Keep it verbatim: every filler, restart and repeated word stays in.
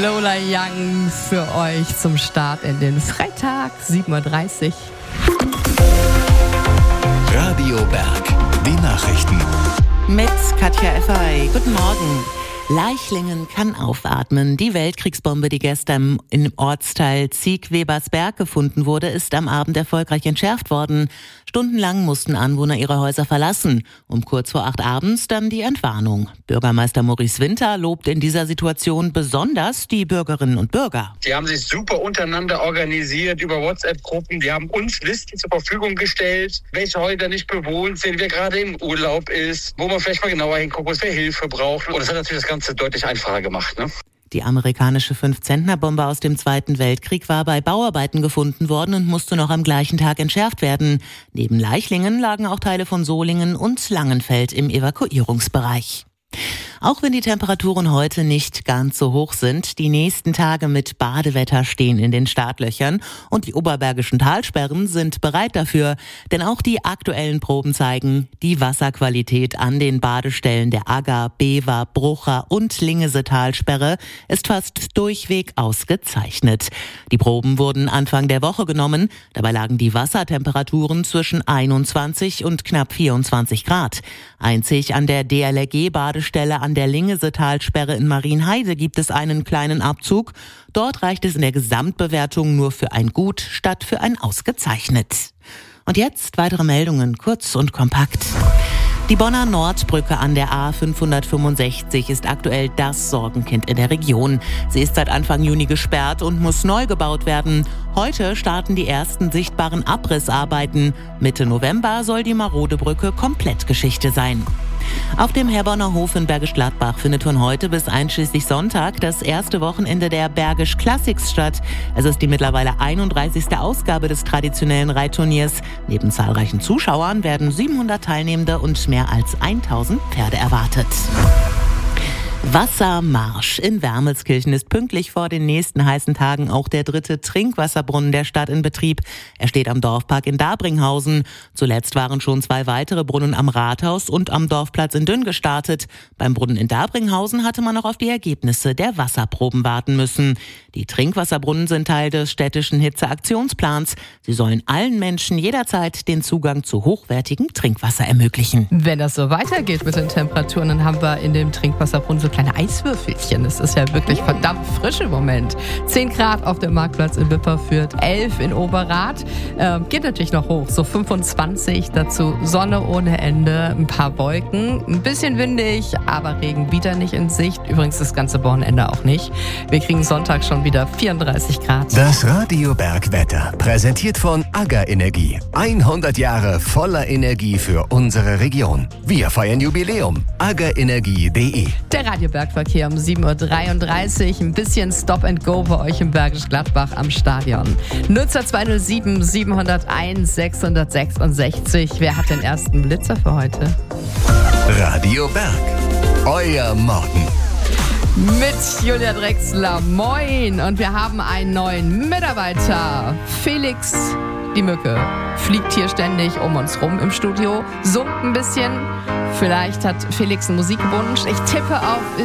Lola Young für euch zum Start in den Freitag, sieben Uhr dreißig. Radio Berg, die Nachrichten. Mit Katja Effay. Guten Morgen. Leichlingen kann aufatmen. Die Weltkriegsbombe, die gestern im Ortsteil Zieg-Webersberg gefunden wurde, ist am Abend erfolgreich entschärft worden. Stundenlang mussten Anwohner ihre Häuser verlassen. Um kurz vor acht abends dann die Entwarnung. Bürgermeister Maurice Winter lobt in dieser Situation besonders die Bürgerinnen und Bürger. Die haben sich super untereinander organisiert über WhatsApp-Gruppen. Die haben uns Listen zur Verfügung gestellt, welche Häuser nicht bewohnt sind, wer gerade im Urlaub ist, wo man vielleicht mal genauer hingucken muss, wer Hilfe braucht. Und das hat natürlich das Ganze deutlich einfacher gemacht, ne? Die amerikanische fünf-Zentner-Bombe aus dem Zweiten Weltkrieg war bei Bauarbeiten gefunden worden und musste noch am gleichen Tag entschärft werden. Neben Leichlingen lagen auch Teile von Solingen und Langenfeld im Evakuierungsbereich. Auch wenn die Temperaturen heute nicht ganz so hoch sind, die nächsten Tage mit Badewetter stehen in den Startlöchern und die oberbergischen Talsperren sind bereit dafür, denn auch die aktuellen Proben zeigen, die Wasserqualität an den Badestellen der Agger, Bever, Brucher und Lingese-Talsperre ist fast durchweg ausgezeichnet. Die Proben wurden Anfang der Woche genommen, dabei lagen die Wassertemperaturen zwischen einundzwanzig und knapp vierundzwanzig Grad. Einzig an der D L R G-Badestelle an der Lingese-Talsperre in Marienheide gibt es einen kleinen Abzug. Dort reicht es in der Gesamtbewertung nur für ein Gut statt für ein Ausgezeichnet. Und jetzt weitere Meldungen, kurz und kompakt. Die Bonner Nordbrücke an der A fünfhundertfünfundsechzig ist aktuell das Sorgenkind in der Region. Sie ist seit Anfang Juni gesperrt und muss neu gebaut werden. Heute starten die ersten sichtbaren Abrissarbeiten. Mitte November soll die marode Brücke komplett Geschichte sein. Auf dem Herborner Hof in Bergisch Gladbach findet von heute bis einschließlich Sonntag das erste Wochenende der Bergisch Classics statt. Es ist die mittlerweile einunddreißigste Ausgabe des traditionellen Reitturniers. Neben zahlreichen Zuschauern werden siebenhundert Teilnehmende und mehr als tausend Pferde erwartet. Wassermarsch. In Wermelskirchen ist pünktlich vor den nächsten heißen Tagen auch der dritte Trinkwasserbrunnen der Stadt in Betrieb. Er steht am Dorfpark in Dabringhausen. Zuletzt waren schon zwei weitere Brunnen am Rathaus und am Dorfplatz in Dünn gestartet. Beim Brunnen in Dabringhausen hatte man noch auf die Ergebnisse der Wasserproben warten müssen. Die Trinkwasserbrunnen sind Teil des städtischen Hitzeaktionsplans. Sie sollen allen Menschen jederzeit den Zugang zu hochwertigem Trinkwasser ermöglichen. Wenn das so weitergeht mit den Temperaturen, dann haben wir in dem Trinkwasserbrunnen so kleine Eiswürfelchen. Das ist ja wirklich verdammt frisch im Moment. zehn Grad auf dem Marktplatz in Wipperfürth, elf in Oberrath. Ähm, geht natürlich noch hoch, so fünfundzwanzig. Dazu Sonne ohne Ende, ein paar Wolken, ein bisschen windig, aber Regen wieder nicht in Sicht. Übrigens das ganze Wochenende auch nicht. Wir kriegen Sonntag schon wieder vierunddreißig Grad. Das Radio Berg Wetter, präsentiert von Agger Energie. hundert Jahre voller Energie für unsere Region. Wir feiern Jubiläum. agger energie punkt de. Der Radiobergverkehr um sieben Uhr dreiunddreißig. Ein bisschen Stop and Go bei euch im Bergisch Gladbach am Stadion. Nutzer zwei null sieben, sieben null eins, sechs sechs sechs. Wer hat den ersten Blitzer für heute? Radio Berg, euer Morgen. Mit Julia Drechsler, moin! Und wir haben einen neuen Mitarbeiter. Felix, die Mücke, fliegt hier ständig um uns rum im Studio, summt ein bisschen. Vielleicht hat Felix einen Musikwunsch. Ich tippe auf